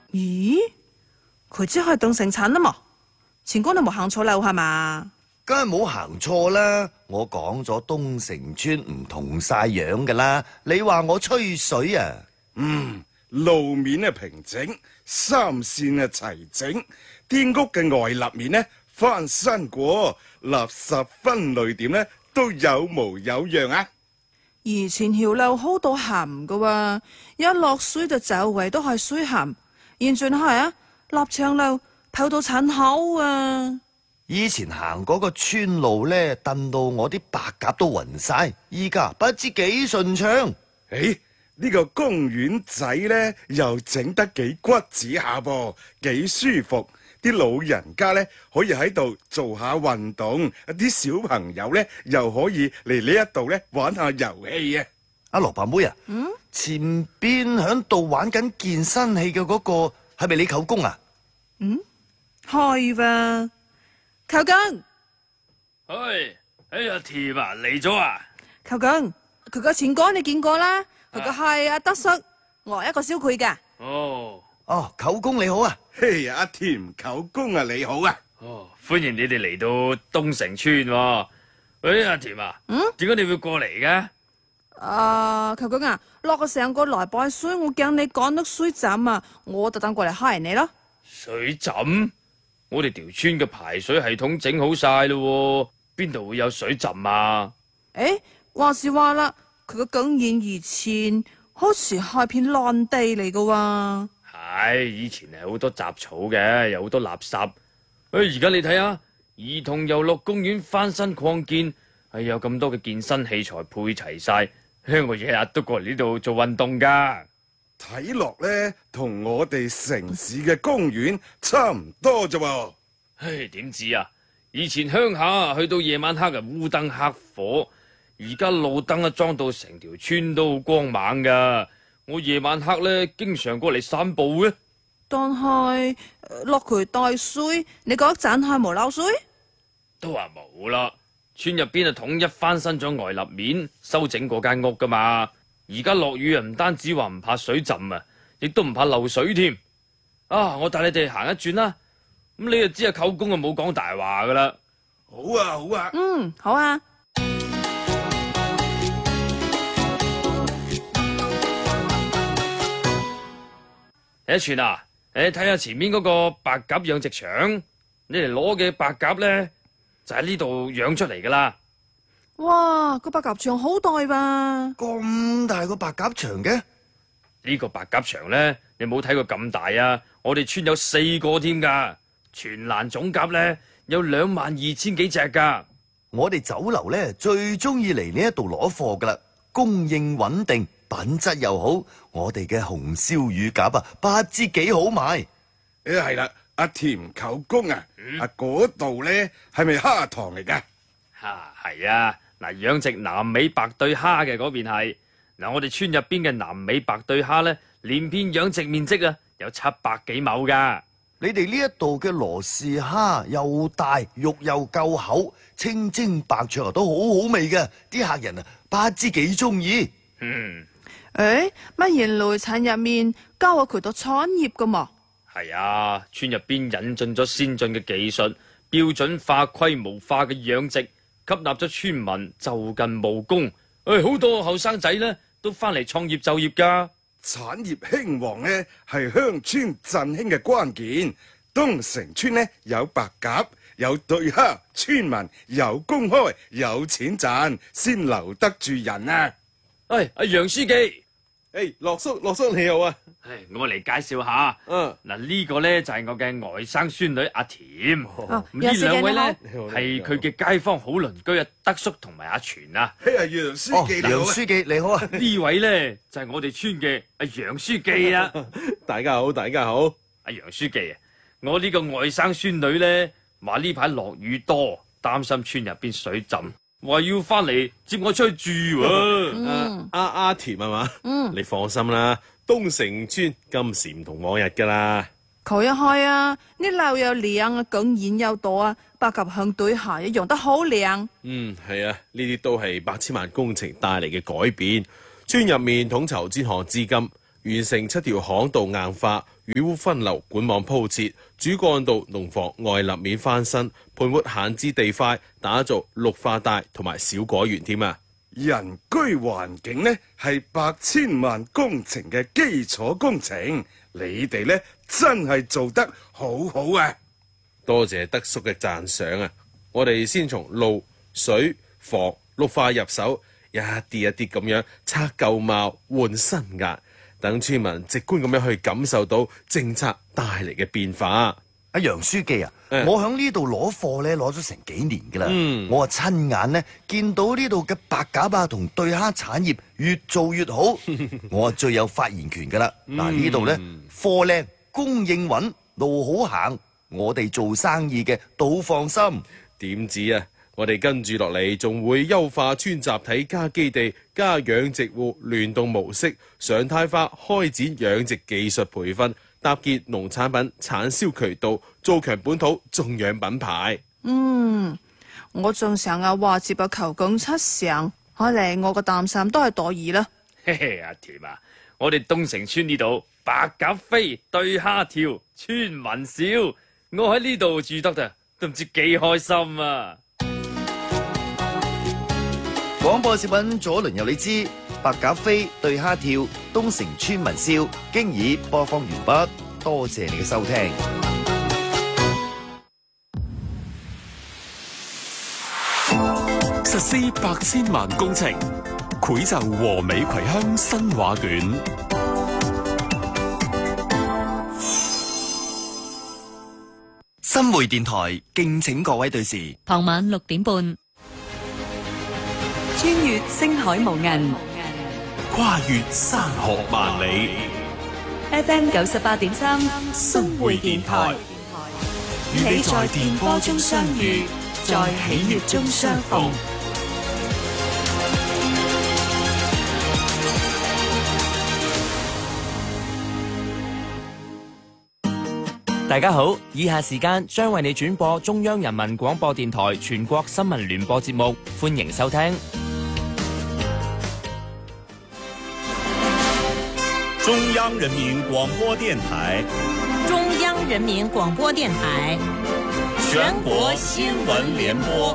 咦？佢只係東城產啊嘛？前哥你冇行錯路係嘛？ 梗係冇行錯啦，我講咗東城村唔同晒樣噶啦，你話我吹水啊？ 路面啊平整，三線啊齊整，啲屋嘅外立面呢翻新過，垃圾分類點呢都有模有樣啊！ 以前條路好多鹹噶喎，一落水就周圍都係水鹹，現在係啊，立長路透到產口啊！ 以前行嗰個村路呢，蹬到我啲白鴿都暈晒，依家不知幾順暢。 呢個公園仔呢，又整得幾骨子下噃，幾舒服。啲老人家呢，可以喺度做下運動，啲小朋友呢，又可以嚟呢一度呢玩下遊戲啊！ 阿蘿蔔妹啊，前邊響度玩緊健身器嘅嗰個係咪你舅公啊？ 係喎，舅公， 阿甜啊嚟咗啊！ 舅公，佢個前哥你見過啦，佢個係阿德叔，我一個燒佢噶。 哦，舅公你好啊！ 阿甜舅公啊你好啊！ 歡迎你哋嚟到東城村喎。阿甜啊，點解你會過嚟嘅？ 舅公啊，落個成個來拜水，我驚你趕得水浸啊，我特登過嚟嗨你咯。 水浸？我哋條村嘅排水系統整好晒咯，邊度會有水浸啊？ 話是話啦，佢個公園以前好似係片爛地嚟噶喎。 係，以前係好多雜草嘅，有好多垃圾。而家你睇下，兒童遊樂公園翻新擴建，有咁多嘅健身器材配齊晒，我日日都過嚟呢度做運動噶。 睇落呢，同我哋城市嘅公園差唔多啫喎。 點知啊？以前鄉下去到夜晚黑嘅烏燈黑火，而家路燈啊裝到成條村都好光猛噶。我夜晚黑呢，經常過嚟散步嘅。 但係落渠帶水，你覺得盞係冇漏水？ 都話冇啦，村入邊啊統一翻新咗外立面，修整嗰間屋噶嘛。而家落雨啊，唔單止話唔怕水浸啊，亦都唔怕漏水添。我帶你哋行一轉啦。咁你就知舅公啊冇講大話噶啦。 好啊，好啊。 好啊。 一串啊，睇下前面嗰個白鴿養殖場，你哋攞嘅白鴿呢，就喺呢度養出嚟噶啦。 哇，個白鴿場好大吧？ 咁大個白鴿場嘅？ 呢個白鴿場呢，你冇睇過咁大啊！我哋村有4個添噶，全欄總鴿呢，有22000幾隻噶。 我哋酒樓呢，最中意嚟呢一度攞貨噶啦，供應穩定，品質又好。我哋嘅紅燒乳鴿啊，不知幾好賣。 係啦，阿甜舅公啊，嗰度呢係咪蝦塘嚟噶？ 係啊。嗱，養殖南美白對蝦嘅嗰邊係。我哋村入邊嘅南美白對蝦呢，連片養殖面積啊有700幾畝噶。 你哋呢一度嘅羅氏蝦又大，肉又夠厚，清蒸白灼都好好味嘅，啲客人啊不知幾中意。 乜嘢內產入面交咗佢到產業噶嘛？ 係啊，村入邊引進咗先進嘅技術，標準化、規模化嘅養殖，吸納咗村民就近務工。好多後生仔呢都翻嚟創業就業噶。 產業興旺呢係鄉村振興嘅關鍵。東城村呢有白鴿，有對蝦，村民有工開，有錢賺，先留得住人啊！ 阿楊書記， 樂叔你好啊！ 我嚟介紹下。呢個呢就係我嘅外甥孫女阿甜。呢2位呢係佢嘅街坊好鄰居德叔同埋阿全啊。 楊書記， 楊書記你好啊！ 呢位呢就係我哋村嘅阿楊書記啊。 大家好，大家好。 阿楊書記啊，我呢個外甥孫女呢話呢排落雨多，擔心村入邊水浸，話要翻嚟接我出去住喎。 阿甜係嘛？你放心啦，東城村今時唔同往日噶啦。 佢又係啊，呢樓又靚啊，公園又多啊，白鴿向對下一樣得好靚。 係啊，呢啲都係8千萬工程帶嚟嘅改變。村入面統籌專項資金，完成7條巷道硬化， 雨污分流管網鋪設，主幹道農房外立面翻新，盤活閒置地塊，打造綠化帶同埋小果園添啊！ 人居環境呢係百千萬工程嘅基礎工程，你哋呢真係做得好好啊！ 多謝德叔嘅讚賞啊！我哋先從路、水、房、綠化入手，一啲一啲咁樣拆舊貌換新顏，等村民直觀咁樣去感受到政策帶嚟嘅變化。 阿楊書記啊，我響呢度攞貨咧，攞咗成幾年噶啦。我啊親眼咧見到呢度嘅白鴿啊同對蝦產業越做越好，我啊最有發言權噶啦。嗱呢度咧貨靚供應穩，路好行，我哋做生意嘅都放心。 點止啊！我哋跟住落嚟仲會優化村集體加基地加養殖戶聯動模式，常態化開展養殖技術培訓，搭建農產品產銷渠道，做強本土種養品牌。 我仲成日話接個求工七成，看嚟我個擔心都係多疑啦。 嘿嘿，阿甜啊，我哋東城村呢度白鴿飛，對蝦跳，村民笑，我喺呢度住得啊，都唔知幾開心啊！ 廣播小品左鄰右里之白鴿飛對蝦跳，東城村民笑，經已播放完畢，多謝你嘅收聽。 實施百千萬工程，繪就和美葵鄉新畫卷。 新會電台敬請各位對視。 傍晚6點半， 穿越星海無垠， 跨越山河萬里。 FM 98.3新會電台，與你在電波中相遇，在喜悅中相逢。 大家好，以下時間將為你轉播中央人民廣播電台全國新聞聯播節目，歡迎收聽。 中央人民廣播電台， 中央人民廣播電台， 全國新聞聯播。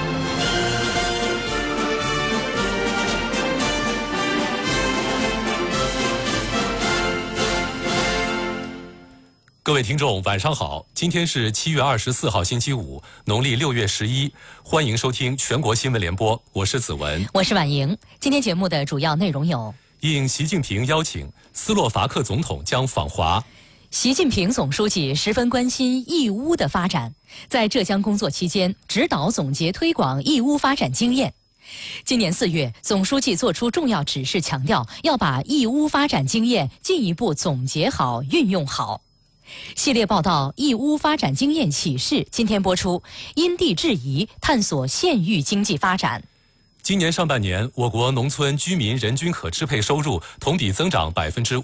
各位听众晚上好，今天是7月24号星期五，农历6月11，欢迎收听全国新闻联播，我是子文， 我是婉莹。今天节目的主要内容有： 应习近平邀请，斯洛伐克总统将访华。 习近平总书记十分关心义乌的发展，在浙江工作期间指导总结推广义乌发展经验。今年4月，总书记作出重要指示，强调要把义乌发展经验进一步总结好、运用好。系列报道《义乌发展经验启示》今天播出，因地制宜探索县域经济发展。 今年上半年，我国农村居民人均可支配收入同比增长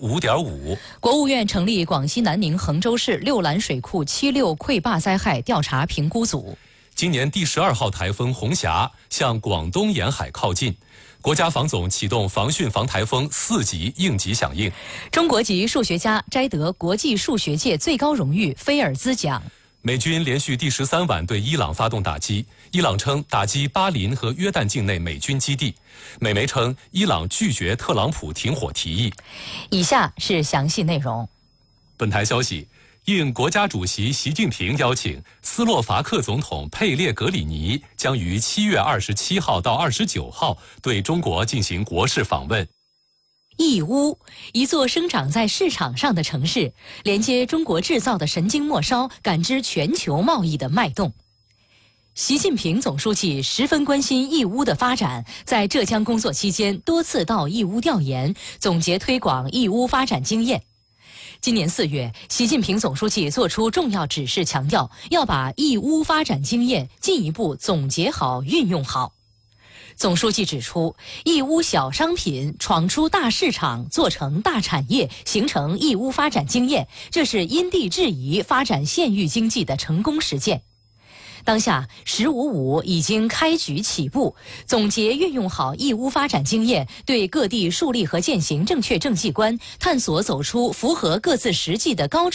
5.5%。 国务院成立广西南宁衡州市六兰水库76溃坝灾害调查评估组。 今年第12号台风红霞向广东沿海靠近，国家防总启动防汛防台风4级应急响应。 中国籍数学家摘得国际数学界最高荣誉菲尔兹奖。 美军连续第13晚对伊朗发动打击，伊朗称打击巴林和约旦境内美军基地。美媒称伊朗拒绝特朗普停火提议。 以下是详细内容。 本台消息，应国家主席习近平邀请，斯洛伐克总统佩列格里尼将于7月27号到29号对中国进行国事访问。 义乌，一座生长在市场上的城市，连接中国制造的神经末梢，感知全球贸易的脉动。习近平总书记十分关心义乌的发展，在浙江工作期间多次到义乌调研，总结推广义乌发展经验。今年4月，习近平总书记作出重要指示，强调要把义乌发展经验进一步总结好、运用好。总书记指出，义乌小商品闯出大市场，做成大产业，形成义乌发展经验，这是因地制宜发展县域经济的成功实践。 当下“15+5”已经开局起步，总结运用好义乌发展经验，对各地树立和践行正确政绩观，探索走出符合各自实际的高